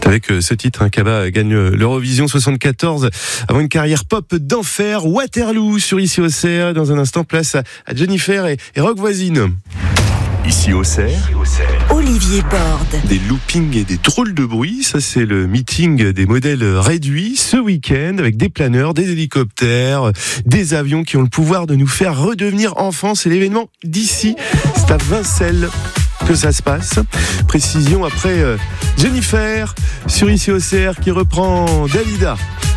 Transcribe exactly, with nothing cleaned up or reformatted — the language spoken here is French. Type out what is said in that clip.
C'est avec ce titre, hein, qu'Abba gagne l'Eurovision soixante-quatorze avant une carrière pop d'enfer. Waterloo sur Ici Auxerre. Dans un instant, place à Jennifer et, et Rock Voisine. Ici Auxerre, Olivier Borde. Des loopings et des drôles de bruit, ça c'est le meeting des modèles réduits ce week-end avec des planeurs, des hélicoptères, des avions qui ont le pouvoir de nous faire redevenir enfants. C'est l'événement d'ici, c'est à Vincelles que ça se passe. Précision après euh, Jennifer sur Ici Auxerre qui reprend Dalida.